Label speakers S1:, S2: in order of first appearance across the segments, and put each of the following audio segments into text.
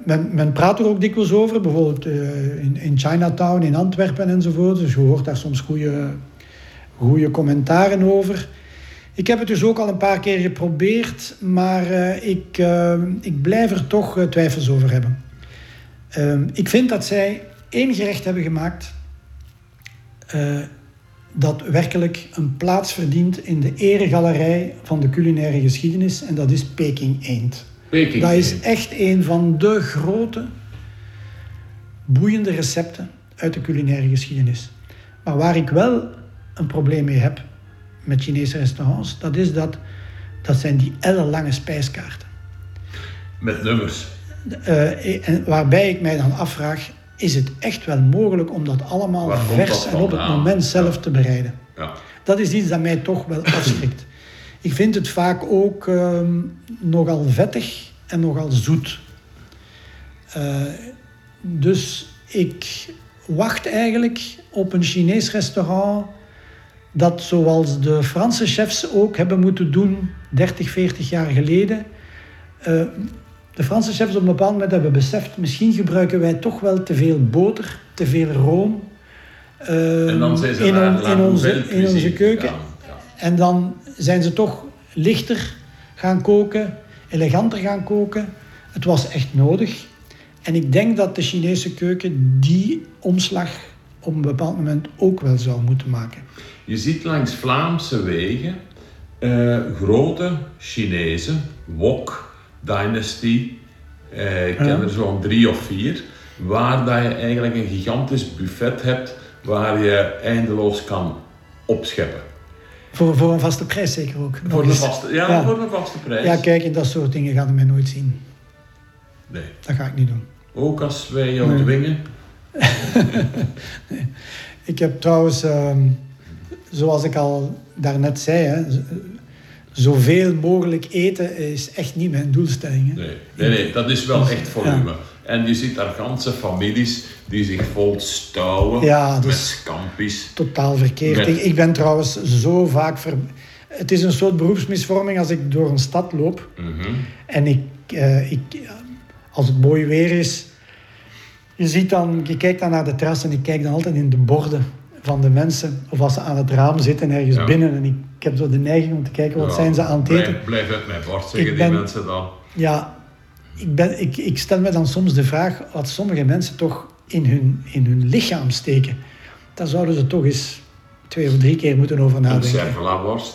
S1: Men praat er ook dikwijls over, bijvoorbeeld in Chinatown, in Antwerpen enzovoort. Dus je hoort daar soms goede commentaren over. Ik heb het dus ook al een paar keer geprobeerd, maar ik blijf er toch twijfels over hebben. Ik vind dat zij één gerecht hebben gemaakt dat werkelijk een plaats verdient in de eregalerij van de culinaire geschiedenis, en dat is Peking eend. Dat is echt een van de grote, boeiende recepten uit de culinaire geschiedenis. Maar waar ik wel een probleem mee heb met Chinese restaurants, dat is dat zijn die ellenlange spijskaarten.
S2: Met nummers.
S1: Waarbij ik mij dan afvraag, is het echt wel mogelijk om dat allemaal vers en op het moment zelf te bereiden?
S2: Ja.
S1: Dat is iets dat mij toch wel afschrikt. Ik vind het vaak ook nogal vettig en nogal zoet. Dus ik wacht eigenlijk op een Chinees restaurant dat, zoals de Franse chefs ook hebben moeten doen 30, 40 jaar geleden. De Franse chefs op een bepaald moment hebben beseft, misschien gebruiken wij toch wel te veel boter, te veel room
S2: en dan zijn ze
S1: in onze keuken.
S2: Ja.
S1: En dan zijn ze toch lichter gaan koken, eleganter gaan koken. Het was echt nodig. En ik denk dat de Chinese keuken die omslag op een bepaald moment ook wel zou moeten maken.
S2: Je ziet langs Vlaamse wegen grote Chinezen, Wok, Dynasty, ik ken er zo'n 3 of 4, waar dat je eigenlijk een gigantisch buffet hebt waar je eindeloos kan opscheppen.
S1: Voor een vaste prijs zeker ook.
S2: Voor een vaste prijs.
S1: Ja, kijk, in dat soort dingen gaat het mij nooit zien.
S2: Nee.
S1: Dat ga ik niet doen.
S2: Ook als wij jou dwingen?
S1: Nee. Ik heb trouwens, zoals ik al daarnet zei, hè, zoveel mogelijk eten is echt niet mijn doelstelling. Hè.
S2: Nee, dat is wel echt volume. Ja. En je ziet daar ganse families die zich vol stouwen met scampi's.
S1: Totaal verkeerd. Ik ben trouwens zo vaak... Het is een soort beroepsmisvorming als ik door een stad loop.
S2: Mm-hmm.
S1: En als het mooi weer is, je kijkt dan naar de terras en ik kijk dan altijd in de borden van de mensen. Of als ze aan het raam zitten ergens binnen. En ik heb zo de neiging om te kijken, wat zijn ze aan het eten.
S2: Blijf uit mijn bord, zeggen die mensen dan.
S1: Ja, ik stel me dan soms de vraag wat sommige mensen toch in hun lichaam steken. Daar zouden ze toch eens 2 of 3 keer moeten over nadenken.
S2: Een cervela-worst.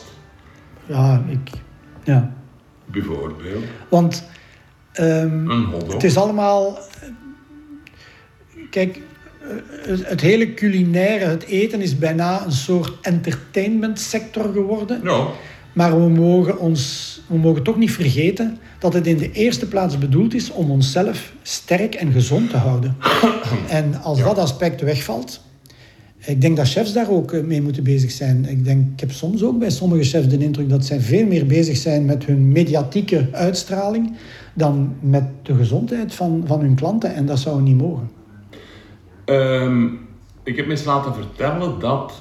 S1: Ja.
S2: Bijvoorbeeld.
S1: Want
S2: een hotdog.
S1: Het is allemaal... Kijk, het hele culinaire, het eten is bijna een soort entertainmentsector geworden.
S2: Ja.
S1: Maar we mogen toch niet vergeten dat het in de eerste plaats bedoeld is om onszelf sterk en gezond te houden. En als dat aspect wegvalt... Ik denk dat chefs daar ook mee moeten bezig zijn. Ik heb soms ook bij sommige chefs de indruk dat zij veel meer bezig zijn met hun mediatieke uitstraling dan met de gezondheid van hun klanten. En dat zou niet mogen.
S2: Ik heb me eens laten vertellen dat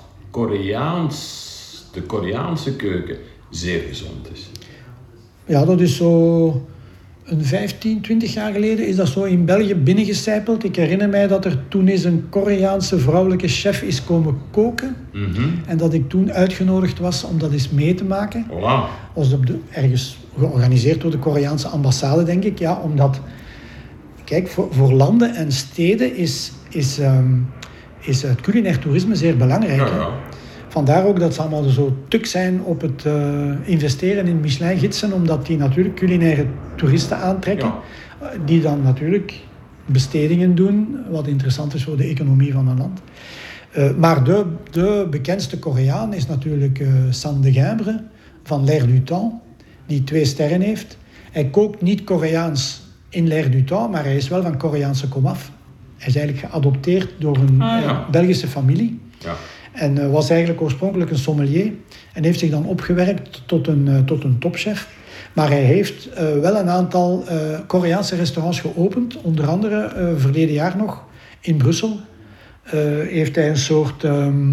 S2: de Koreaanse keuken zeer gezond is.
S1: Ja, dat is zo... Een 15, 20 jaar geleden is dat zo in België binnengecijpeld. Ik herinner mij dat er toen eens een Koreaanse vrouwelijke chef is komen koken.
S2: Mm-hmm.
S1: En dat ik toen uitgenodigd was om dat eens mee te maken.
S2: Voilà.
S1: Was ergens georganiseerd door de Koreaanse ambassade, denk ik. Ja, omdat, kijk, voor landen en steden is het culinair toerisme zeer belangrijk.
S2: Ja.
S1: Vandaar ook dat ze allemaal zo tuk zijn op het investeren in Michelin-gidsen, omdat die natuurlijk culinaire toeristen aantrekken, die dan natuurlijk bestedingen doen, wat interessant is voor de economie van een land. Maar de bekendste Koreaan is natuurlijk San de Guimbre van L'Air du Temps, die 2 sterren heeft. Hij kookt niet Koreaans in L'Air du Temps, maar hij is wel van Koreaanse komaf. Hij is eigenlijk geadopteerd door een Belgische familie.
S2: Ja.
S1: En was eigenlijk oorspronkelijk een sommelier. En heeft zich dan opgewerkt tot een topchef. Maar hij heeft wel een aantal Koreaanse restaurants geopend. Onder andere verleden jaar nog in Brussel. Heeft hij een soort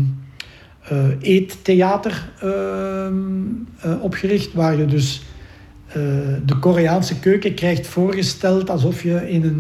S1: eettheater opgericht. Waar je dus de Koreaanse keuken krijgt voorgesteld alsof je in een